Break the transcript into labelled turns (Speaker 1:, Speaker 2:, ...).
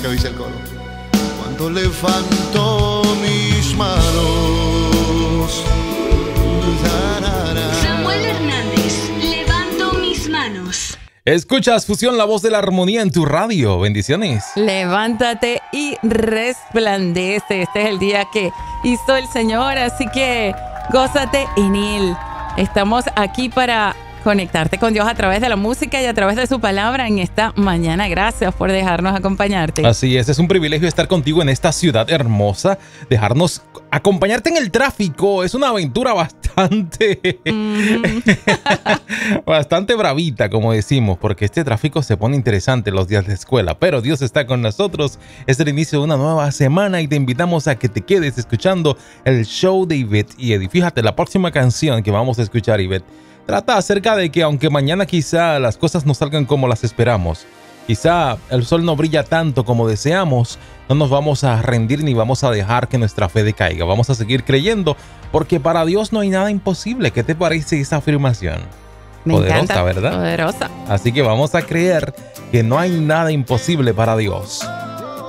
Speaker 1: dice el coro. Cuando levanto mis manos.
Speaker 2: Samuel Hernández, levanto mis manos.
Speaker 3: Escuchas Fusión, la voz de la armonía en tu radio. Bendiciones.
Speaker 4: Levántate y resplandece. Este es el día que hizo el Señor, así que gózate en Él. Estamos aquí para conectarte con Dios a través de la música y a través de su palabra en esta mañana. Gracias por dejarnos acompañarte.
Speaker 3: Así es un privilegio estar contigo en esta ciudad hermosa, dejarnos acompañarte en el tráfico. Es una aventura bastante, bastante bravita, como decimos, porque este tráfico se pone interesante los días de escuela, pero Dios está con nosotros. Es el inicio de una nueva semana y te invitamos a que te quedes escuchando el show de Ivette y Eddie. Fíjate, la próxima canción que vamos a escuchar, Ivette, trata acerca de que aunque mañana quizá las cosas no salgan como las esperamos, quizá el sol no brilla tanto como deseamos, no nos vamos a rendir ni vamos a dejar que nuestra fe decaiga. Vamos a seguir creyendo porque para Dios no hay nada imposible. ¿Qué te parece esa afirmación?
Speaker 4: Me
Speaker 3: poderosa,
Speaker 4: encanta,
Speaker 3: ¿verdad?
Speaker 4: Poderosa.
Speaker 3: Así que vamos a creer que no hay nada imposible para Dios.